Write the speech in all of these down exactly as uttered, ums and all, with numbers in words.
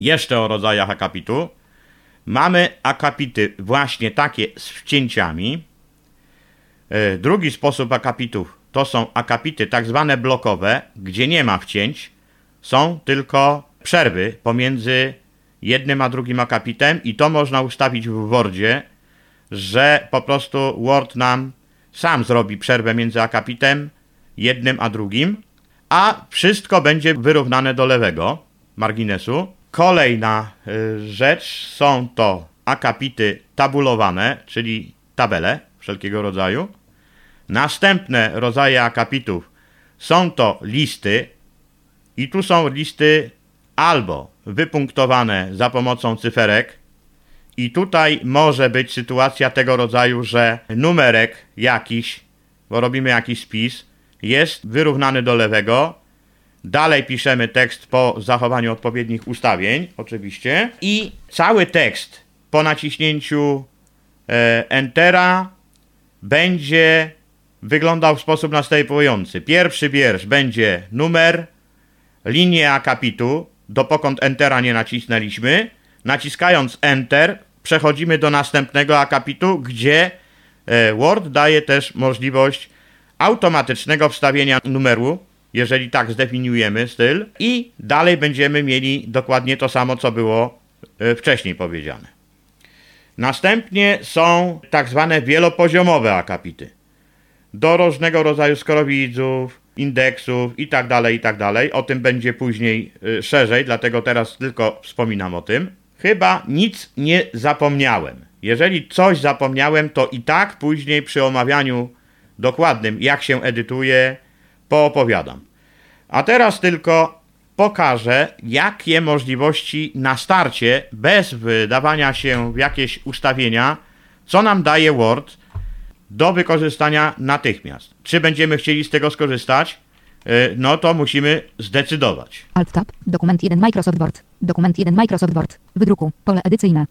Jeszcze o rodzajach akapitu. Mamy akapity właśnie takie z wcięciami. Drugi sposób akapitów to są akapity tak zwane blokowe, gdzie nie ma wcięć. Są tylko przerwy pomiędzy jednym a drugim akapitem i to można ustawić w Wordzie, że po prostu Word nam sam zrobi przerwę między akapitem jednym a drugim, a wszystko będzie wyrównane do lewego marginesu. Kolejna y, rzecz są to akapity tabulowane, czyli tabele wszelkiego rodzaju. Następne rodzaje akapitów są to listy i tu są listy albo wypunktowane za pomocą cyferek i tutaj może być sytuacja tego rodzaju, że numerek jakiś, bo robimy jakiś spis, jest wyrównany do lewego. Dalej piszemy tekst po zachowaniu odpowiednich ustawień, oczywiście. I cały tekst po naciśnięciu e, Entera będzie wyglądał w sposób następujący. Pierwszy wiersz będzie numer, linię akapitu, dopokąd Entera nie nacisnęliśmy. Naciskając Enter przechodzimy do następnego akapitu, gdzie e, Word daje też możliwość automatycznego wstawienia numeru, jeżeli tak zdefiniujemy styl, i dalej będziemy mieli dokładnie to samo, co było wcześniej powiedziane. Następnie są tak zwane wielopoziomowe akapity. Do różnego rodzaju skorowidzów, indeksów i tak dalej, i tak dalej. O tym będzie później y, szerzej, dlatego teraz tylko wspominam o tym. Chyba nic nie zapomniałem. Jeżeli coś zapomniałem, to i tak później przy omawianiu dokładnym, jak się edytuje, poopowiadam. A teraz tylko pokażę, jakie możliwości na starcie, bez wydawania się w jakieś ustawienia, co nam daje Word do wykorzystania natychmiast. Czy będziemy chcieli z tego skorzystać? No to musimy zdecydować. Alt Tab, dokument jeden Microsoft Word, dokument jeden Microsoft Word, wydruku, pole edycyjne.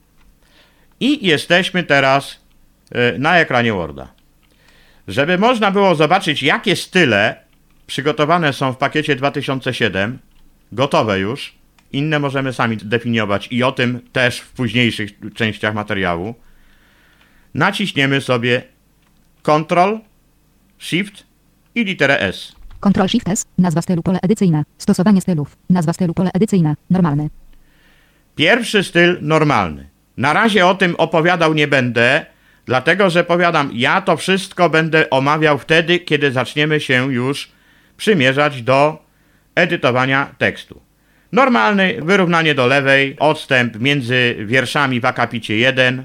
I jesteśmy teraz na ekranie Worda. Żeby można było zobaczyć, jakie style przygotowane są w pakiecie dwa tysiące siedem, gotowe już, inne możemy sami definiować i o tym też w późniejszych częściach materiału, naciśniemy sobie Ctrl, Shift i literę S. Ctrl Shift S, nazwa stylu pole edycyjne, stosowanie stylów, nazwa stylu pole edycyjne, normalny. Pierwszy styl normalny. Na razie o tym opowiadał nie będę, dlatego że powiadam, ja to wszystko będę omawiał wtedy, kiedy zaczniemy się już przymierzać do edytowania tekstu. Normalny, wyrównanie do lewej, odstęp między wierszami w akapicie jeden.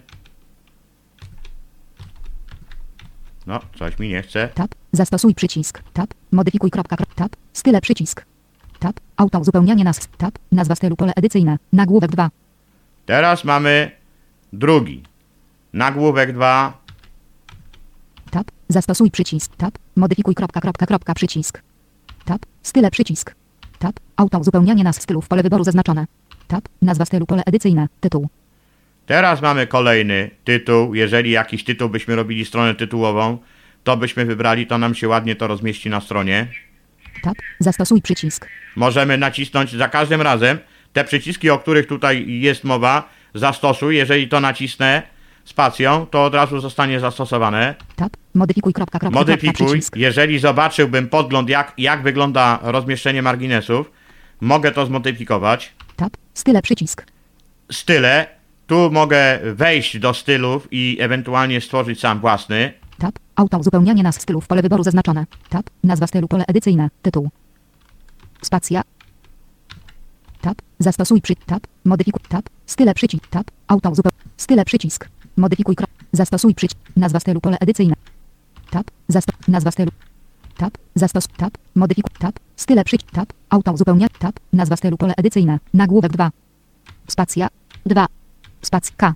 No, coś mi nie chce. Tab, zastosuj przycisk, tab, modyfikuj kropka, tab, style przycisk, tab, auto uzupełnianie nazw, tab, nazwa stylu pole edycyjne, nagłówek dwa. Teraz mamy drugi. Nagłówek dwa. Tab, zastosuj przycisk, tab, modyfikuj kropka, kropka, kropka, przycisk, tab, style przycisk, tab, auto uzupełnianie nazw stylów, pole wyboru zaznaczone, tab, nazwa stylu pole edycyjne, tytuł. Teraz mamy kolejny tytuł. Jeżeli jakiś tytuł byśmy robili stronę tytułową, to byśmy wybrali, to nam się ładnie to rozmieści na stronie. Tab, zastosuj przycisk. Możemy nacisnąć za każdym razem te przyciski, o których tutaj jest mowa, zastosuj. Jeżeli to nacisnę spacją, to od razu zostanie zastosowane. Tab, modyfikuj kropka, kropka, Modyfikuj. kropka, przycisk. Jeżeli zobaczyłbym podgląd, jak, jak wygląda rozmieszczenie marginesów, mogę to zmodyfikować. Tab, style przycisk. Style. Tu mogę wejść do stylów i ewentualnie stworzyć sam własny. Tab, auto uzupełnianie nazw stylów, pole wyboru zaznaczone. Tab, nazwa stylu, pole edycyjne, tytuł. Spacja. Tab, zastosuj przy, tab, modyfikuj, tab, style przycisk, tab, auto uzupełnianie, style przycisk, modyfikuj, krop, zastosuj przycisk, nazwa stylu, pole edycyjne. Tab, zasto, nazwa stylu. Tab, zastos, tab, modyfikuj, tab, style przycisk, tab, auto uzupełnianie, tab, nazwa stylu, pole edycyjne, nagłówek dwa. Spacja, dwa. Spacja K.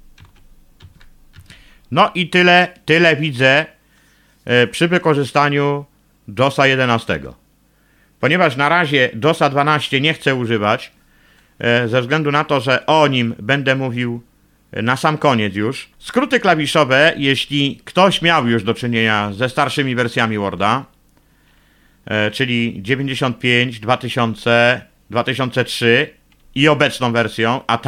No i tyle, tyle widzę e, przy wykorzystaniu dosa jedenaście. Ponieważ na razie dosa dwanaście nie chcę używać, e, ze względu na to, że o nim będę mówił na sam koniec już. Skróty klawiszowe, jeśli ktoś miał już do czynienia ze starszymi wersjami Worda, e, czyli dziewięćdziesiąt pięć, dwa tysiące, dwa tysiące trzy i obecną wersją, a